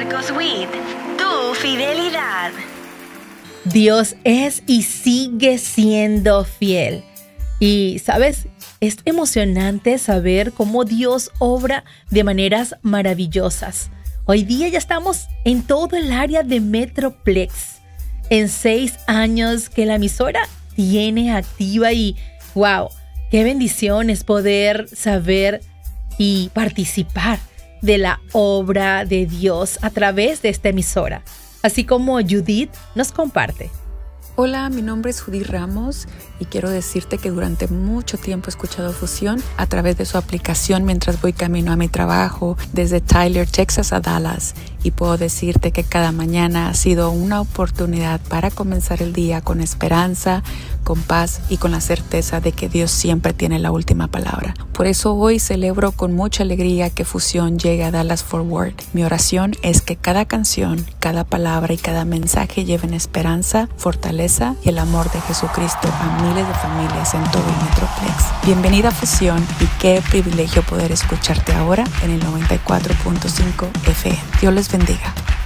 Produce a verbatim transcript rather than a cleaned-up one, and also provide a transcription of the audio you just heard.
Marcos Witt, tu fidelidad. Dios es y sigue siendo fiel. Y, ¿sabes? Es emocionante saber cómo Dios obra de maneras maravillosas. Hoy día ya estamos en todo el área de Metroplex. En seis años que la emisora tiene activa y, wow, qué bendición es poder saber y participar de la obra de Dios a través de esta emisora. Así como Judith nos comparte. Hola, mi nombre es Judith Ramos y quiero decirte que durante mucho tiempo he escuchado Fusión a través de su aplicación mientras voy camino a mi trabajo desde Tyler, Texas a Dallas, y puedo decirte que cada mañana ha sido una oportunidad para comenzar el día con esperanza, con paz y con la certeza de que Dios siempre tiene la última palabra. Por eso hoy celebro con mucha alegría que Fusión llegue a Dallas Fort Worth. Mi oración es que cada canción, cada palabra y cada mensaje lleven esperanza, fortaleza y el amor de Jesucristo a miles de familias en todo el Metroplex. Bienvenida a Fusión y qué privilegio poder escucharte ahora en el noventa y cuatro punto cinco F M. Dios les bendiga.